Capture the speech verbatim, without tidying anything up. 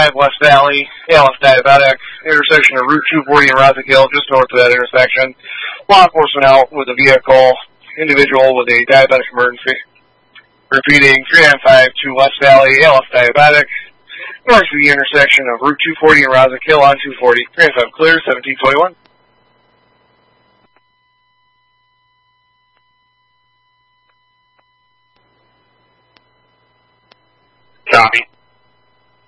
five West Valley, A L F diabetic, intersection of Route two forty and Roswick Hill, just north of that intersection. Law enforcement out with a vehicle, individual with a diabetic emergency. Repeating, three nine five two West Valley, A L F diabetic, north of the intersection of Route two forty and Roswick Hill on two forty. three nine five clear, seventeen twenty-one. Copy.